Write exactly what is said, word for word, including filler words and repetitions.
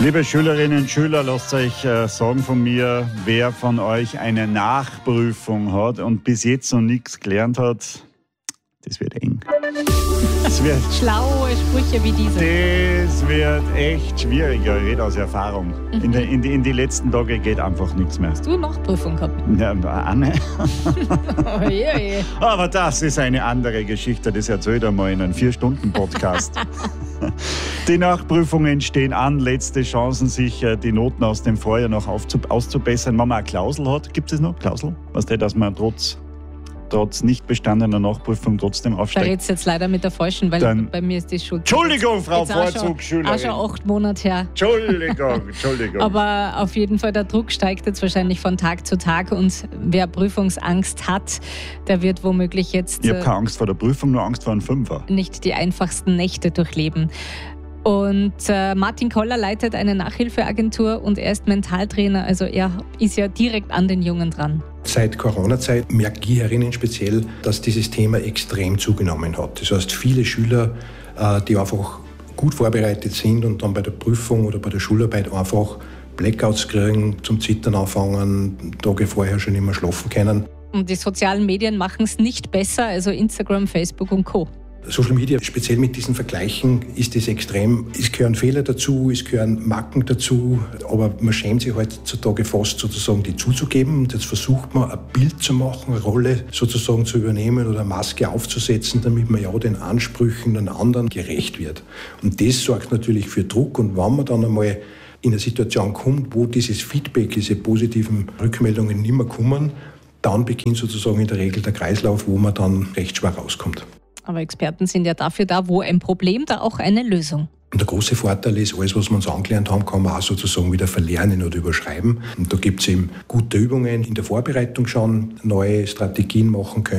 Liebe Schülerinnen und Schüler, lasst euch äh, sagen von mir, wer von euch eine Nachprüfung hat und bis jetzt noch nichts gelernt hat, das wird eng. Das wird, Schlaue Sprüche wie diese. Das wird echt schwieriger, ich rede aus Erfahrung. Mhm. In, de, in, die, in die letzten Tage geht einfach nichts mehr. Hast du Nachprüfung gehabt? Ja, Anne. Oh je, oh je. Aber das ist eine andere Geschichte, das erzählt einmal in einem vier-Stunden-Podcast. Die Nachprüfungen stehen an, letzte Chancen, sich die Noten aus dem Vorjahr noch auszubessern. Wenn man eine Klausel hat, gibt es noch Klausel? Was der, dass man trotz, trotz nicht bestandener Nachprüfung trotzdem aufsteigt? Da redest du jetzt leider mit der Falschen, weil Dann, bei mir ist die Schuld. Entschuldigung, Frau Vorzugsschülerin. Vorzugsschülerin. Auch schon acht Monate her. Entschuldigung, Entschuldigung. Aber auf jeden Fall, der Druck steigt jetzt wahrscheinlich von Tag zu Tag und wer Prüfungsangst hat, der wird womöglich jetzt Ich habe keine Angst vor der Prüfung, nur Angst vor einem Fünfer. nicht die einfachsten Nächte durchleben. Und äh, Martin Koller leitet eine Nachhilfeagentur und er ist Mentaltrainer, also er ist ja direkt an den Jungen dran. Seit Corona-Zeit merke ich herinnen speziell, dass dieses Thema extrem zugenommen hat. Das heißt, viele Schüler, äh, die einfach gut vorbereitet sind und dann bei der Prüfung oder bei der Schularbeit einfach Blackouts kriegen, zum Zittern anfangen, Tage vorher schon nicht mehr schlafen können. Und die sozialen Medien machen es nicht besser, also Instagram, Facebook und Co. Social Media, speziell mit diesen Vergleichen, ist das extrem. Es gehören Fehler dazu, es gehören Macken dazu, aber man schämt sich heutzutage fast sozusagen, die zuzugeben. Und jetzt versucht man, ein Bild zu machen, eine Rolle sozusagen zu übernehmen oder eine Maske aufzusetzen, damit man ja den Ansprüchen den anderen gerecht wird. Und das sorgt natürlich für Druck. Und wenn man dann einmal in eine Situation kommt, wo dieses Feedback, diese positiven Rückmeldungen nicht mehr kommen, dann beginnt sozusagen in der Regel der Kreislauf, wo man dann recht schwer rauskommt. Aber Experten sind ja dafür da, wo ein Problem, da auch eine Lösung. Und der große Vorteil ist, alles, was wir uns angelernt haben, kann man auch sozusagen wieder verlernen oder überschreiben. Und da gibt es eben gute Übungen in der Vorbereitung schon, neue Strategien machen können.